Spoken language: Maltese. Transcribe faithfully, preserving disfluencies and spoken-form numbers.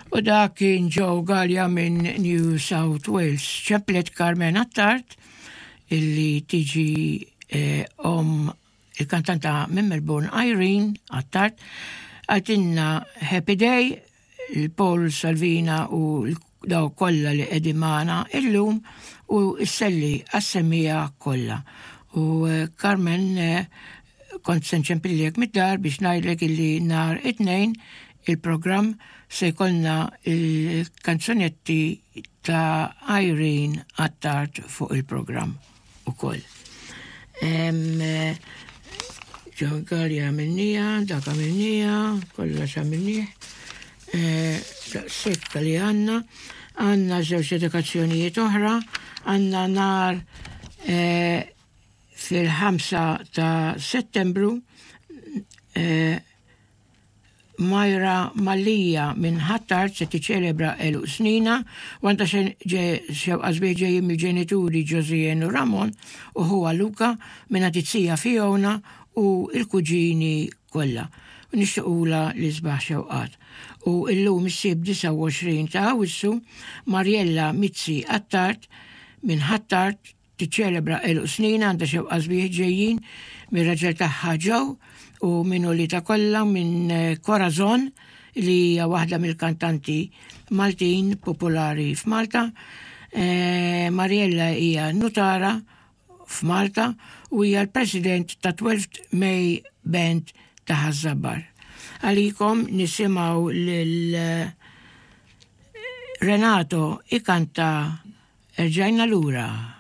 U dak kien Joe Gallia minn New South Wales. ċemplet Carmen Attard illi tiġi om il-kantanta minn Melbourne Irene Attard għatinna Happy Day il-Paul Salvina u daw kolla li edimana illum u s-selli għas-semmija kolla. U Carmen kont senċempillek mid-dar biex najdlek illi nar it-nejn il-program se jkollna il-kanzonetti ta' Irene Attard fuq il-program u koll. John Gallia minnija, daka minnija, kolla xa minnija. Sekka li għanna, għanna żewġ dedikazzjonijiet oħra, għanna nar fil-ħamsa ta' settembru Majra Mallija minn Attard se tiċelebra elu snina, wanta xewqas ġejjin mill-ġenituri Josien u Ramon u huwa Luka minn Tizija Fiona u il-kuġini kollha. U nixtiequla li sbaħ xewqat. U illum is-sib disa' u għoxrin ta' Awwissu Mariella Mizzi Attard minn Attard tiċċelebra elu snina għandha xewqas ġejjin mir-raġel tagħha Joe u minnu li ta' kollha minn Corazon li hija waħda mill-kantanti Maltin popolari f'Malta. E, Mariella hija nutara f'Malta u hija l-President ta' twelfth May Band ta' Ħażabbar. Għalikom nisimgħu lil Renato ikanta Erġajna lura.